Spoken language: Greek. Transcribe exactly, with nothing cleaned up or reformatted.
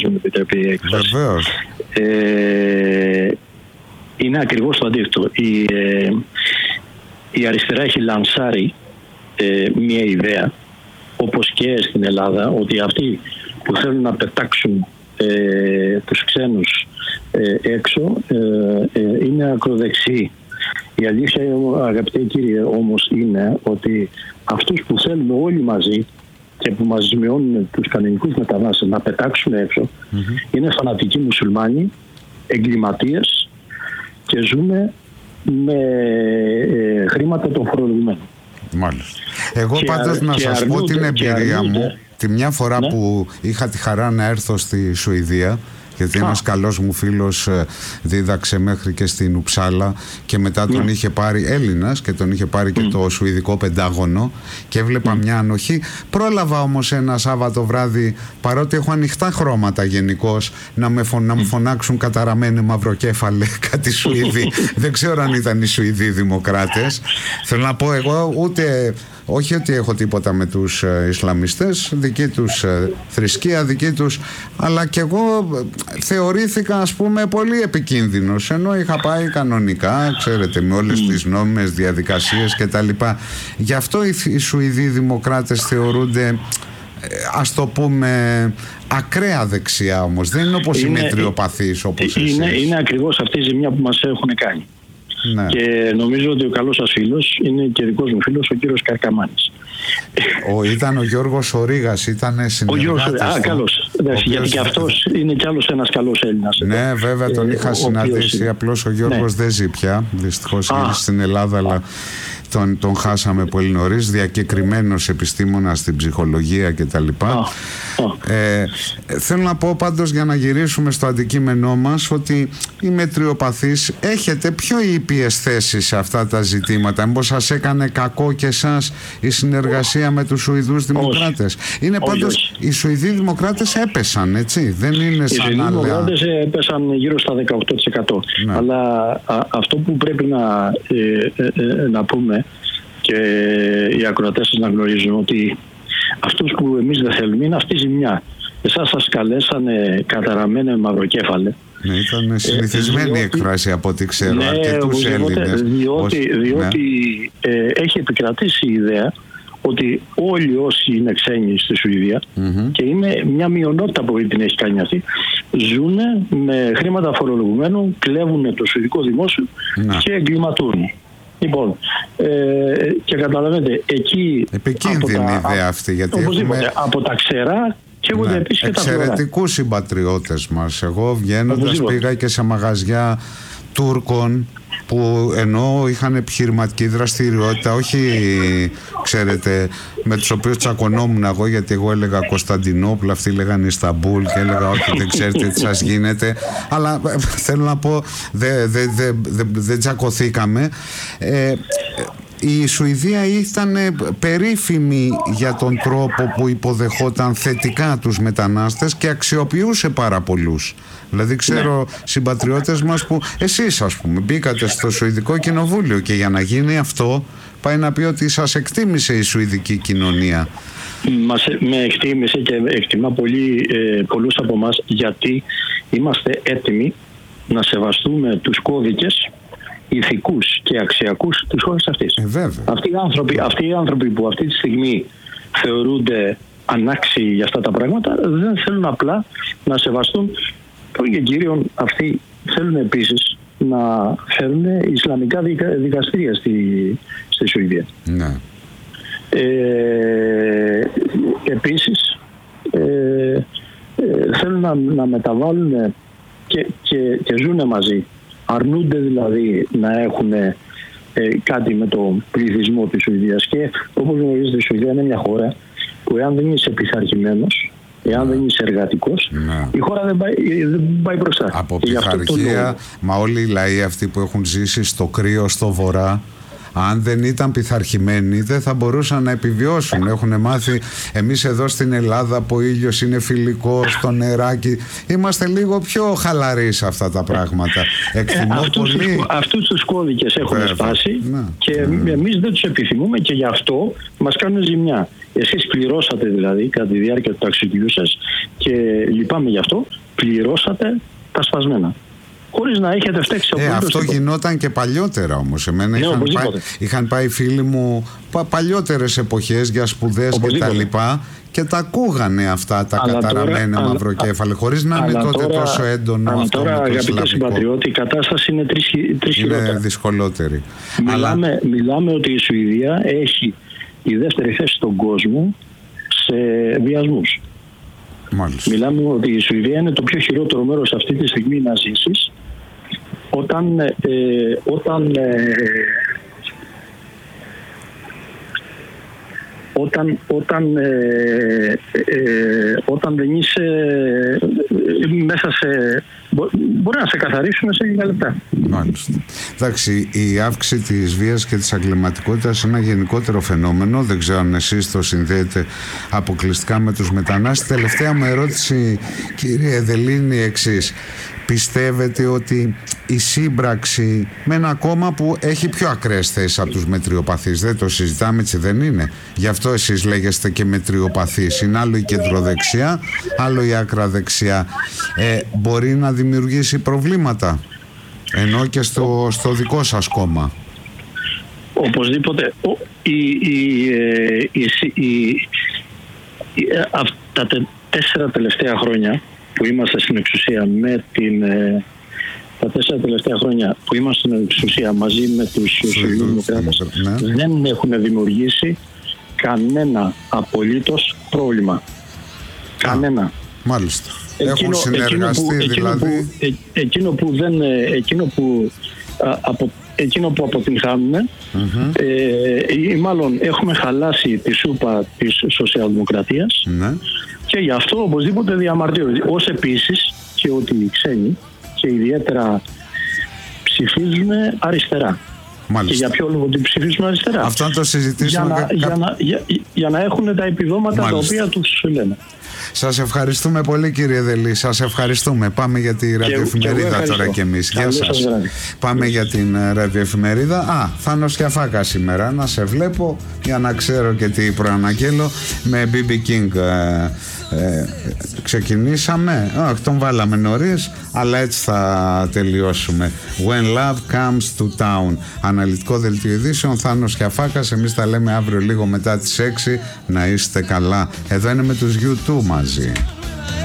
Δημοκρατίας, μου επιτρέπει η έκφραση. Βεβαίως. Ε, είναι ακριβώς το αντίθετο. Η, ε, η αριστερά έχει λανσάρει ε, μία ιδέα, όπως και στην Ελλάδα, ότι αυτοί που θέλουν να πετάξουν ε, τους ξένους ε, έξω ε, ε, είναι ακροδεξιοί. Η αλήθεια, αγαπητέ κύριε, όμως είναι ότι αυτούς που θέλουν όλοι μαζί και που μας ζημιώνουν τους κανονικούς μετανάστες να πετάξουν έξω mm-hmm. είναι φανατικοί μουσουλμάνοι, εγκληματίες και ζουν με ε, χρήματα των φορολογουμένων. Μάλιστα. Εγώ και πάντως α, να σας πω την εμπειρία αρνούνται. μου, τη μια φορά ναι. που είχα τη χαρά να έρθω στη Σουηδία, γιατί Α. ένας καλός μου φίλος δίδαξε μέχρι και στην Ουψάλα και μετά τον yeah. είχε πάρει Έλληνας και τον είχε πάρει και mm. το Σουηδικό Πεντάγωνο και έβλεπα mm. μια ανοχή. Πρόλαβα όμως ένα Σάββατο βράδυ, παρότι έχω ανοιχτά χρώματα γενικώς, να, με φων, να μου φωνάξουν καταραμένοι μαυροκέφαλε κάτι Σουηδοί. Δεν ξέρω αν ήταν οι Σουηδοί δημοκράτες. Θέλω να πω εγώ ούτε... Όχι ότι έχω τίποτα με τους ε, Ισλαμιστές, δική τους ε, θρησκεία, δική τους, αλλά και εγώ θεωρήθηκα ας πούμε πολύ επικίνδυνος, ενώ είχα πάει κανονικά, ξέρετε, με όλες τις νόμιμες διαδικασίες κτλ. Γι' αυτό οι, οι Σουηδοί δημοκράτες θεωρούνται, ε, ας το πούμε, ακραία δεξιά όμως. Δεν είναι όπως είναι, οι μετριοπαθείς όπως είναι, εσείς. Είναι ακριβώς αυτή η ζημιά που μας έχουν κάνει. Ναι. Και νομίζω ότι ο καλός σας φίλος είναι και δικός μου φίλος, ο κύριος Καρκαμάνης. Ο, ήταν ο Γιώργος ο Ρήγας, ήταν συνεργάτης. Α, καλός. Οποίος... Γιατί και αυτός είναι κι άλλος ένας καλός Έλληνας. Ναι, βέβαια τον είχα ε, συναντήσει. Οποίος... Απλώς ο Γιώργος ναι. δεν ζει πια. Δυστυχώς είναι στην Ελλάδα, αλλά τον, τον χάσαμε πολύ νωρίς. Διακεκριμένος επιστήμονας στην ψυχολογία κτλ. Ε, θέλω να πω πάντως, για να γυρίσουμε στο αντικείμενό μας, ότι οι μετριοπαθείς έχετε πιο ήπιες θέσεις σε αυτά τα ζητήματα. Μήπως σας έκανε κακό και εσάς η συνεργασία με τους Σουηδούς δημοκράτες? Είναι όχι, πάντως όχι. Οι Σουηδοί δημοκράτες έπεσαν, έτσι, δεν είναι σαν άλλα. Οι Σουηδοί δημοκράτες έπεσαν γύρω στα δεκαοκτώ τοις εκατό. Ναι. Αλλά α, αυτό που πρέπει να, ε, ε, ε, να πούμε και οι ακροατές να γνωρίζουν, ότι αυτούς που εμείς δεν θέλουμε είναι αυτή η ζημιά. Εσάς σας καλέσανε καταραμένε μαυροκέφαλε. Ναι, ήταν συνηθισμένη η εκφράση από ό,τι ξέρω, ναι, αρκετούς Έλληνες. Διότι, διότι ναι. ε, έχει επικρατήσει η ιδέα ότι όλοι όσοι είναι ξένοι στη Σουηδία mm-hmm. και είναι μια μειονότητα που την έχει κάνει αυτή, ζουν με χρήματα φορολογουμένων, κλέβουν το σουηδικό δημόσιο mm-hmm. και εγκληματούν. Λοιπόν, ε, και καταλαβαίνετε, εκεί... Επικίνδυνη η ιδέα αυτή, γιατί έχουμε... από τα ξερά και ναι, επίσης εξαιρετικούς συμπατριώτες μας. Εγώ βγαίνοντας πήγα και σε μαγαζιά Τούρκων που ενώ είχαν επιχειρηματική δραστηριότητα, όχι, ξέρετε, με τους οποίους τσακωνόμουν εγώ, γιατί εγώ έλεγα Κωνσταντινούπολη, αυτοί λέγανε Ισταμπούλ και έλεγα όχι, δεν ξέρετε τι σας γίνεται, αλλά θέλω να πω δεν δε, δε, δε, δε τσακωθήκαμε. ε, Η Σουηδία ήταν περίφημη για τον τρόπο που υποδεχόταν θετικά τους μετανάστες και αξιοποιούσε πάρα πολλούς. Δηλαδή ξέρω ναι. συμπατριώτες μας που εσείς ας πούμε μπήκατε στο Σουηδικό Κοινοβούλιο και για να γίνει αυτό πάει να πει ότι σας εκτίμησε η Σουηδική κοινωνία. Μας, με εκτίμησε και εκτιμά πολύ, ε, πολλούς από εμάς, γιατί είμαστε έτοιμοι να σεβαστούμε τους κώδικες ηθικούς και αξιακούς της χώρας αυτής. Ε, αυτοί, οι άνθρωποι, αυτοί οι άνθρωποι που αυτή τη στιγμή θεωρούνται ανάξιοι για αυτά τα πράγματα δεν θέλουν απλά να σεβαστούν. Και κύριον, αυτοί θέλουν επίσης να φέρουν ισλαμικά δικαστήρια στη, στη Σουηδία. Ναι. Ε, επίσης ε, ε, θέλουν να, να μεταβάλουν και, και, και ζουν μαζί. Αρνούνται δηλαδή να έχουν ε, κάτι με τον πληθυσμό της Σουηδίας. Και όπως γνωρίζετε, η Σουηδία είναι μια χώρα που εάν δεν είσαι πειθαρχημένος, εάν δεν είσαι εργατικός, ναι. η χώρα δεν πάει, δεν πάει μπροστά. Από πειθαρχία, μα όλοι οι λαοί αυτοί που έχουν ζήσει στο κρύο στο βορρά, Αν δεν ήταν πειθαρχημένοι δεν θα μπορούσαν να επιβιώσουν. Έχουν μάθει, εμείς εδώ στην Ελλάδα που ο ήλιος είναι φιλικός, το νεράκι, είμαστε λίγο πιο χαλαροί σε αυτά τα πράγματα. Εκτιμώ ε, αυτούς, πολύ... τους, αυτούς τους κώδικες έχουμε Βέβαια. σπάσει ναι. και ναι. εμείς δεν τους επιθυμούμε και γι' αυτό μας κάνουν ζημιά. Εσείς πληρώσατε δηλαδή κατά τη διάρκεια του ταξιδιού σας και λυπάμαι γι' αυτό, πληρώσατε τα σπασμένα. Χωρίς να έχετε φταίξει από ε, αυτό τίποτα. Γινόταν και παλιότερα όμως. Εμένα ναι, είχαν, πάει, είχαν πάει φίλοι μου πα, παλιότερες εποχές για σπουδές και τα λοιπά και τα ακούγανε αυτά τα αλλά καταραμένα τώρα, μαυροκέφαλα χωρίς να είναι τότε τώρα, τόσο έντονο αυτό τώρα, με το αγαπητέ συμπατριώτη, η κατάσταση είναι τρεις, τρεις είναι χειρότερα. Δυσκολότερη. Μιλάμε, αλλά... μιλάμε ότι η Σουηδία έχει η δεύτερη θέση στον κόσμο σε βιασμούς. Μάλιστα. Μιλάμε ότι η Σουηδία είναι το πιο χειρότερο μέρος αυτή τη στιγμή να ζήσεις όταν, ε, όταν, ε, όταν, όταν, ε, ε, όταν δεν είσαι μέσα σε... Μπορεί να σε καθαρίσουν σε λίγα λεπτά. Μάλιστα. Εντάξει, η αύξηση της βίας και της εγκληματικότητας είναι ένα γενικότερο φαινόμενο. Δεν ξέρω αν εσείς το συνδέετε αποκλειστικά με τους μετανάστες. Τελευταία μου ερώτηση, κύριε Εδελή, είναι η εξής. Πιστεύετε ότι η σύμπραξη με ένα κόμμα που έχει πιο ακραίες θέσεις από τους μετριοπαθείς, δεν το συζητάμε, έτσι δεν είναι? Γι' αυτό εσείς λέγεστε και μετριοπαθείς. Είναι άλλο η κεντροδεξιά, άλλο η άκρα δεξιά. Ε, μπορεί να δημιουργήσει προβλήματα, ενώ και στο, στο δικό σας κόμμα? Οπωσδήποτε. Η, η, η, η, η, τα τέσσερα τελευταία χρόνια που είμαστε στην εξουσία με την... Τα τέσσερα τελευταία χρόνια που είμαστε στην εξουσία μαζί με τους σοσιαλδημοκράτες ναι. δεν έχουν δημιουργήσει κανένα απολύτως πρόβλημα. Α, κανένα. Μάλιστα. Εκείνο, έχουν συνεργαστεί εκείνο που, δηλαδή. Εκείνο που, ε, εκείνο που δεν... Εκείνο που, α, από, εκείνο που αποτυγχάνουμε mm-hmm. ε, ή μάλλον έχουμε χαλάσει τη σούπα της σοσιαλδημοκρατίας ναι. και γι' αυτό οπωσδήποτε διαμαρτύρονται. Ως επίσης και ότι οι ξένοι και ιδιαίτερα ψηφίζουν αριστερά. Μάλιστα. Και για ποιο λόγο την ψηφίζουν αριστερά? Αυτό να το συζητήσουμε. Για να, κα... για να, για, για να έχουν τα επιδόματα Μάλιστα. τα οποία τους λένε. Σας ευχαριστούμε πολύ, κύριε Δελή. Σας ευχαριστούμε. Πάμε για τη ραδιοεφημερίδα τώρα κι εμείς. Γεια σας. Πάμε για την ραδιοεφημερίδα. Α, Θάνος Κιαφάκα σήμερα. Να σε βλέπω για να ξέρω και τι προαναγγέλω. Με μπι μπι King ε, ε, ξεκινήσαμε. Όχι, τον βάλαμε νωρίς, αλλά έτσι θα τελειώσουμε. When love comes to town. Αναλυτικό δελτίο ειδήσεων. Θάνος Κιαφάκας. Εμείς τα λέμε αύριο λίγο μετά τις έξι. Να είστε καλά. Εδώ είναι με τους γιου τού μαζί.